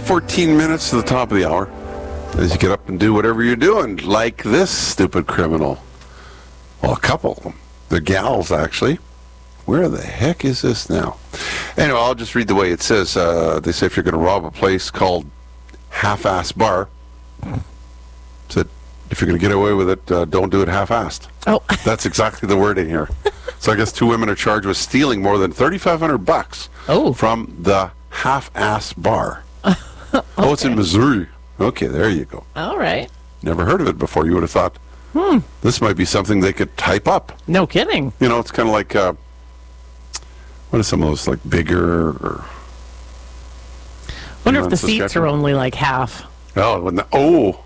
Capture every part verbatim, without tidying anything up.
fourteen minutes to the top of the hour as you get up and do whatever you're doing, like this stupid criminal. Well, a couple of them. They're gals, actually. Where the heck is this now? Anyway, I'll just read the way it says. Uh, they say if you're going to rob a place called Half-Ass Bar, said if you're going to get away with it, uh, don't do it half-assed. Oh. That's exactly the wording here. So I guess two women are charged with stealing more than thirty-five hundred bucks oh. from the Half-Ass Bar. Okay. Oh, it's in Missouri. Okay, there you go. All right. Never heard of it before. You would have thought, hmm, this might be something they could type up. No kidding. You know, it's kind of like, uh, what are some of those, like bigger or... wonder if the seats are only like half. Oh, when the, oh.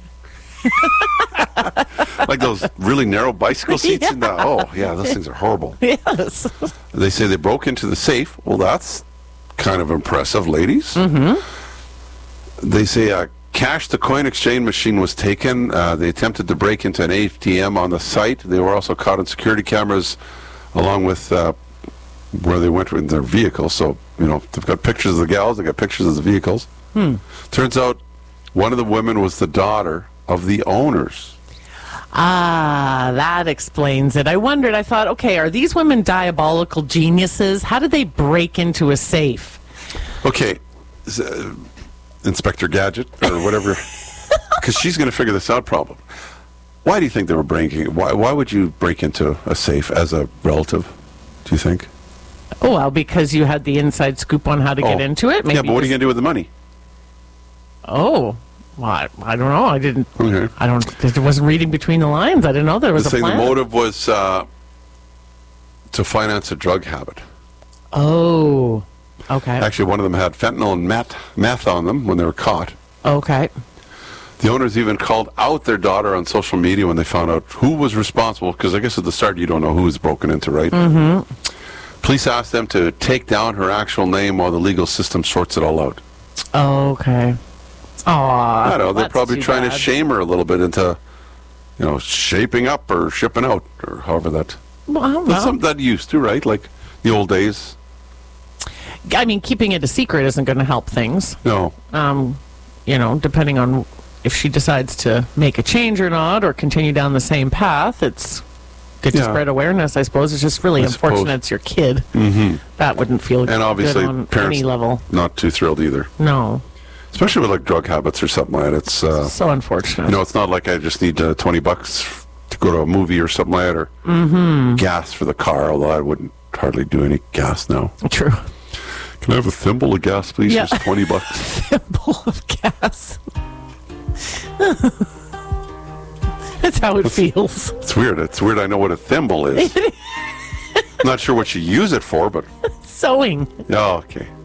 Like those really narrow bicycle seats? Yeah. In the, oh, yeah, those things are horrible. Yes. They say they broke into the safe. Well, that's kind of impressive, ladies. Mm-hmm. They say a cash to coin exchange machine was taken. Uh, they attempted to break into an A T M on the site. They were also caught on security cameras along with uh, where they went in their vehicle. So, you know, they've got pictures of the gals, they've got pictures of the vehicles. Hmm. Turns out one of the women was the daughter of the owners. Ah, that explains it. I wondered, I thought, okay, are these women diabolical geniuses? How did they break into a safe? Okay, uh, Inspector Gadget, or whatever, because she's going to figure this out probably. Why do you think they were breaking? Why, why would you break into a safe as a relative, do you think? Oh, well, because you had the inside scoop on how to oh. get into it? Maybe yeah, but what are you going to do with the money? Oh, well, I, I don't know. I didn't. Okay. I don't. I wasn't reading between the lines. I didn't know there was the a thing, plan. The motive was uh, to finance a drug habit. Oh, okay. Actually, one of them had fentanyl and meth, meth on them when they were caught. Okay. The owners even called out their daughter on social media when they found out who was responsible, because I guess at the start you don't know who was broken into, right? Mm-hmm. Police asked them to take down her actual name while the legal system sorts it all out. Okay. Aww. I know, they're that's probably too trying bad. to shame her a little bit into, you know, shaping up or shipping out, or however that. Well, That's well. something that used to, right? Like the old days. I mean, keeping it a secret isn't going to help things. No. Um, you know, depending on if she decides to make a change or not, or continue down the same path, it's good to Yeah. spread awareness, I suppose. It's just really I unfortunate suppose. it's your kid. Mm-hmm. That wouldn't feel And obviously, good on parents any level. not too thrilled either. No. Especially with like drug habits or something like that. It's uh, So unfortunate. you know, it's not like I just need uh, twenty bucks f- to go to a movie or something like that, or Mm-hmm. gas for the car. Although I wouldn't hardly do any gas now. True. Can I have a thimble of gas, please? Yeah. Just twenty bucks. Thimble of gas. That's how it feels. It's weird. It's weird. I know what a thimble is. Not sure what you use it for, but Sewing. oh, okay.